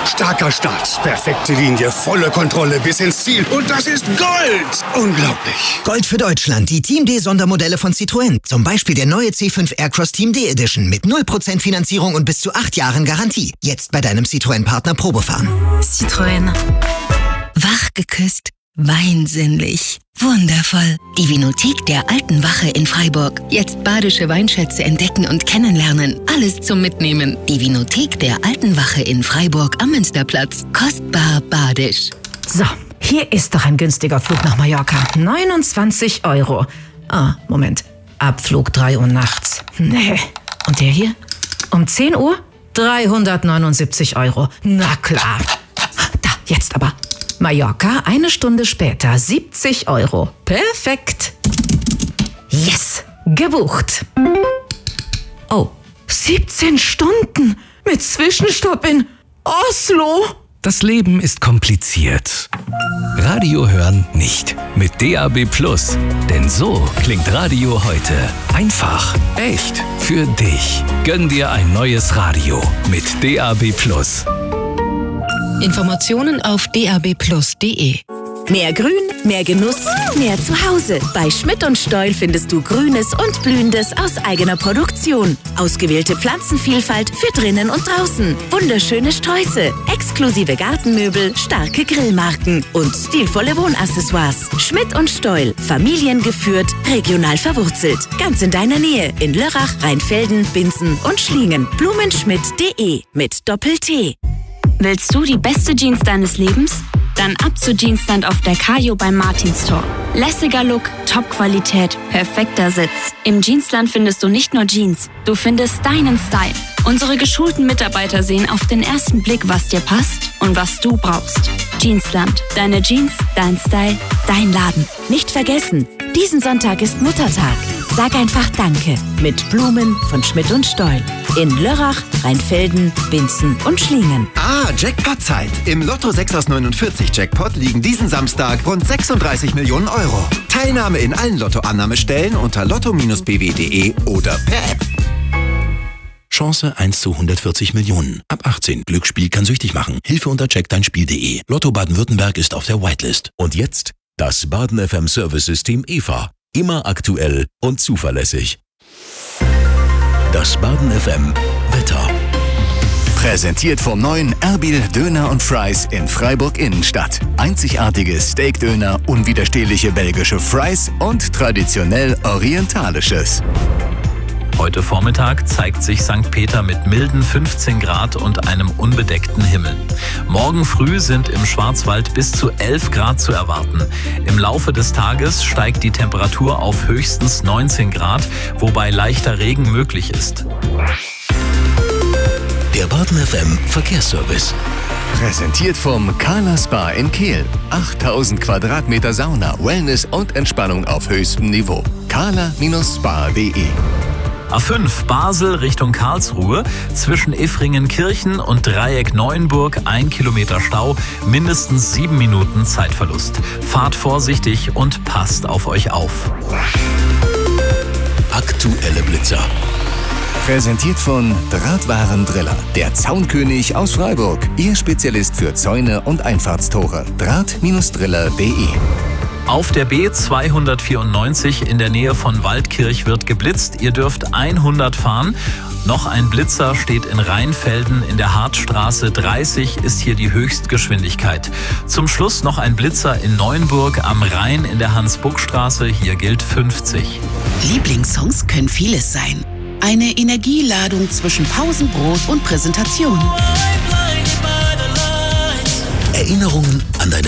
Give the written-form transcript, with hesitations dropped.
Starker Start, perfekte Linie, volle Kontrolle bis ins Ziel. Und das ist Gold! Unglaublich. Gold für Deutschland, die Team D-Sondermodelle von Citroën. Zum Beispiel der neue C5 Aircross Team D Edition mit 0% Finanzierung und bis zu 8 Jahren Garantie. Jetzt bei deinem Citroën-Partner Probefahren. Citroën. Wach geküsst. Weinsinnlich. Wundervoll. Die Vinothek der Alten Wache in Freiburg. Jetzt badische Weinschätze entdecken und kennenlernen. Alles zum Mitnehmen. Die Vinothek der Alten Wache in Freiburg am Münsterplatz. Kostbar badisch. So, hier ist doch ein günstiger Flug nach Mallorca. 29 €. Ah, Moment. Abflug 3 Uhr nachts. Nee. Und der hier? Um 10 Uhr? 379 €. Na klar. Da, jetzt aber. Mallorca, 1 Stunde später, 70 €. Perfekt. Yes, gebucht. Oh, 17 Stunden mit Zwischenstopp in Oslo. Das Leben ist kompliziert. Radio hören nicht. Mit DAB+. Denn so klingt Radio heute. Einfach, echt, für dich. Gönn dir ein neues Radio mit DAB+. Informationen auf dabplus.de. Mehr Grün, mehr Genuss, mehr Zuhause. Bei Schmidt & Steul findest du Grünes und Blühendes aus eigener Produktion. Ausgewählte Pflanzenvielfalt für drinnen und draußen. Wunderschöne Sträuße, exklusive Gartenmöbel, starke Grillmarken und stilvolle Wohnaccessoires. Schmidt & Steul, familiengeführt, regional verwurzelt. Ganz in deiner Nähe in Lörrach, Rheinfelden, Binzen und Schlingen. Blumenschmidt.de mit Doppel-T. Willst du die beste Jeans deines Lebens? Dann ab zu Jeansland auf der Kajo beim Martin Store. Lässiger Look, Top-Qualität, perfekter Sitz. Im Jeansland findest du nicht nur Jeans, du findest deinen Style. Unsere geschulten Mitarbeiter sehen auf den ersten Blick, was dir passt und was du brauchst. Jeansland, deine Jeans, dein Style, dein Laden. Nicht vergessen, diesen Sonntag ist Muttertag. Sag einfach Danke mit Blumen von Schmidt & Steul. In Lörrach, Rheinfelden, Binzen und Schlingen. Ah, Jackpot-Zeit. Im Lotto 6 aus 49 Jackpot liegen diesen Samstag rund 36 Millionen €. Teilnahme in allen Lottoannahmestellen unter lotto-bw.de oder per App. Chance 1 zu 140 Millionen. Ab 18. Glücksspiel kann süchtig machen. Hilfe unter checkdeinspiel.de. Lotto Baden-Württemberg ist auf der Whitelist. Und jetzt das Baden FM Service System EVA. Immer aktuell und zuverlässig. Das Baden FM Wetter. Präsentiert vom neuen Erbil Döner und Fries in Freiburg Innenstadt. Einzigartige Steakdöner, unwiderstehliche belgische Fries und traditionell orientalisches. Heute Vormittag zeigt sich St. Peter mit milden 15 Grad und einem unbedeckten Himmel. Morgen früh sind im Schwarzwald bis zu 11 Grad zu erwarten. Im Laufe des Tages steigt die Temperatur auf höchstens 19 Grad, wobei leichter Regen möglich ist. Der Baden FM Verkehrsservice. Präsentiert vom Kala Spa in Kehl. 8000 Quadratmeter Sauna, Wellness und Entspannung auf höchstem Niveau. kala-spa.de. A5 Basel Richtung Karlsruhe, zwischen Effringenkirchen und Dreieck Neuenburg 1 Kilometer Stau, mindestens 7 Minuten Zeitverlust. Fahrt vorsichtig und passt auf euch auf. Aktuelle Blitzer. Präsentiert von Drahtwarendriller, der Zaunkönig aus Freiburg. Ihr Spezialist für Zäune und Einfahrtstore. Draht-driller.de. Auf der B294 in der Nähe von Waldkirch wird geblitzt. Ihr dürft 100 fahren. Noch ein Blitzer steht in Rheinfelden in der Hartstraße. 30 ist hier die Höchstgeschwindigkeit. Zum Schluss noch ein Blitzer in Neuenburg am Rhein in der Hans-Buck-Straße. Hier gilt 50. Lieblingssongs können vieles sein. Eine Energieladung zwischen Pausenbrot und Präsentation. Erinnerungen an deine